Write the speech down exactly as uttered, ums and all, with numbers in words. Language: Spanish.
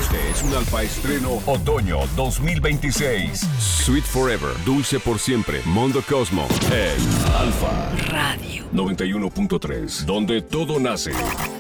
Este es un Alfa Estreno Otoño dos mil veintiséis. Sweet Forever, dulce por siempre. Mondo Cosmo en Alfa Radio noventa y uno punto tres, donde todo nace.